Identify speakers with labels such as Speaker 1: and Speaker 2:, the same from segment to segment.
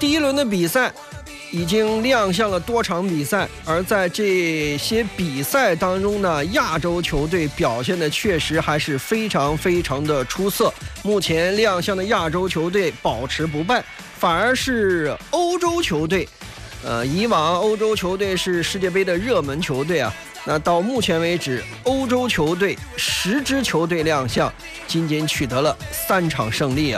Speaker 1: 第一轮的比赛已经亮相了多场比赛，而在这些比赛当中呢，亚洲球队表现的确实还是非常的出色。目前亮相的亚洲球队保持不败，反而是欧洲球队，以往欧洲球队是世界杯的热门球队啊。那到目前为止，欧洲球队10支球队亮相，仅仅取得了3场胜利啊。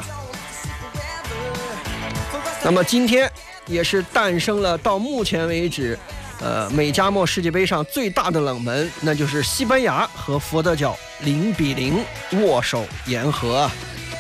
Speaker 1: 那么今天也是诞生了到目前为止，美加墨世界杯上最大的冷门，那就是西班牙和佛得角0-0握手言和啊。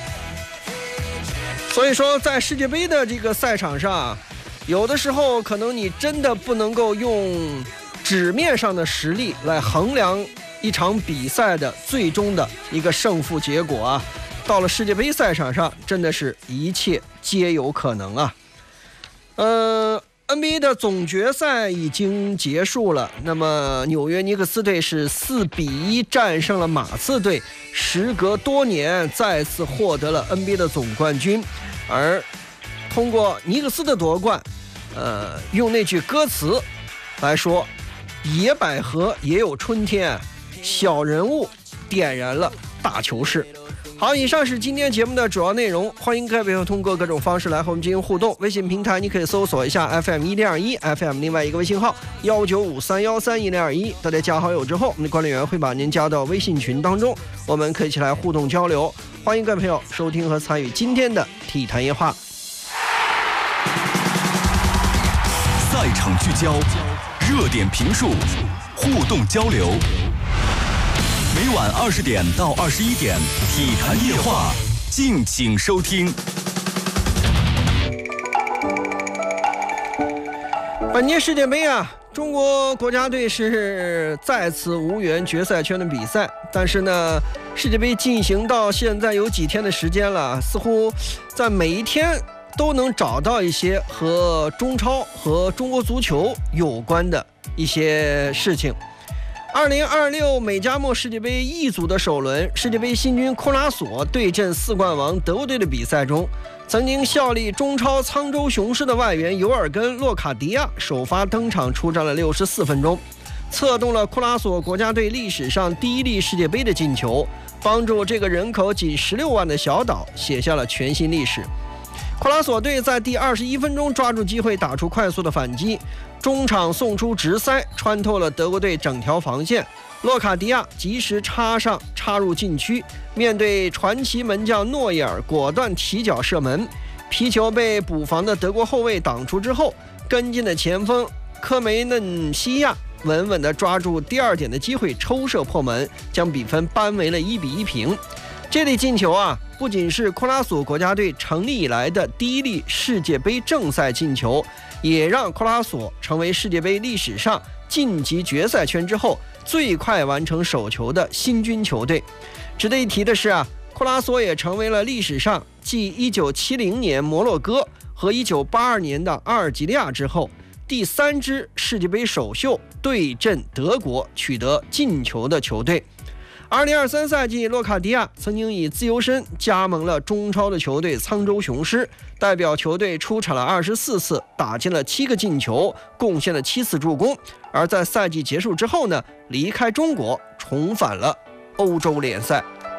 Speaker 1: 所以说，在世界杯的这个赛场上，有的时候可能你真的不能够用纸面上的实力来衡量一场比赛的最终的一个胜负结果啊。到了世界杯赛场上，真的是一切皆有可能啊。NBA 的总决赛已经结束了，那么纽约尼克斯队是4-1战胜了马刺队，时隔多年再次获得了 NBA 的总冠军。而通过尼克斯的夺冠，用那句歌词来说，野百合也有春天，小人物点燃了大球市。好，以上是今天节目的主要内容，欢迎各位朋友通过各种方式来和我们进行互动。微信平台你可以搜索一下 FM1021 FM 另外一个微信号19531131021，大家加好友之后，我们的管理员会把您加到微信群当中，我们可以一起来互动交流。欢迎各位朋友收听和参与今天的体坛夜话。
Speaker 2: 赛场聚焦，热点评述，互动交流。每晚20点到21点，体坛夜话，敬请收听。
Speaker 1: 本届世界杯啊，中国国家队是再次无缘决赛圈的比赛，但是呢，世界杯进行到现在有几天的时间了，似乎在每一天都能找到一些和中超和中国足球有关的一些事情。2026美加墨世界杯 E 组的首轮，世界杯新军库拉索对阵4冠王德国队的比赛中，曾经效力中超沧州雄狮的外援尤尔根·洛卡迪亚首发登场，出战了64分钟，策动了库拉索国家队历史上第1粒世界杯的进球，帮助这个人口仅16万的小岛写下了全新历史。库拉索队在第21分钟抓住机会打出快速的反击，中场送出直塞，穿透了德国队整条防线，洛卡迪亚及时插入禁区，面对传奇门将诺伊尔果断提脚射门，皮球被补防的德国后卫挡出之后，跟进的前锋科梅嫩西亚稳稳地抓住第2点的机会抽射破门，将比分扳为了1-1平。这粒进球啊，不仅是库拉索国家队成立以来的第1粒世界杯正赛进球，也让库拉索成为世界杯历史上晋级决赛圈之后最快完成首球的新军球队。值得一提的是啊，库拉索也成为了历史上继1970年摩洛哥和1982年的阿尔及利亚之后第3支世界杯首秀对阵德国取得进球的球队。2023赛季，洛卡迪亚曾经以自由身加盟了中超的球队沧州雄狮，代表球队出场了24次，打进了7个进球，贡献了7次助攻。而在赛季结束之后呢，离开中国，重返了欧洲联赛。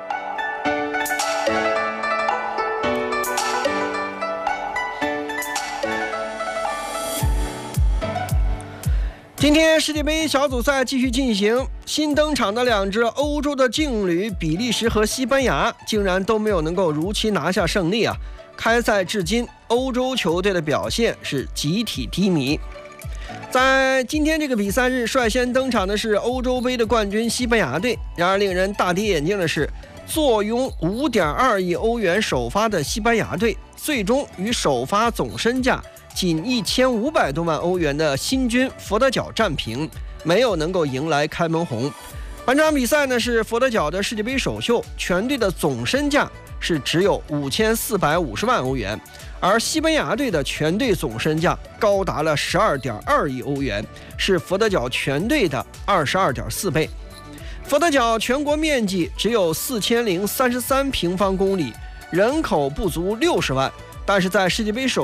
Speaker 1: 今天世界杯小组赛继续进行，新登场的2支欧洲的劲旅比利时和西班牙竟然都没有能够如期拿下胜利啊！开赛至今，欧洲球队的表现是集体低迷。在今天这个比赛日，率先登场的是欧洲杯的冠军西班牙队。然而令人大跌眼镜的是，坐拥5.2亿欧元首发的西班牙队，最终与首发总身价仅1500多万欧元的新军佛得角战平，没有能够迎来开门红。本场比赛呢是佛得角的世界杯首秀，全队的总身价是只有5450万欧元，而西班牙队的全队总身价高达了12.2亿欧元，是佛得角全队的22.4倍。佛得角全国面积只有4033平方公里，人口不足60万，但是在世界杯首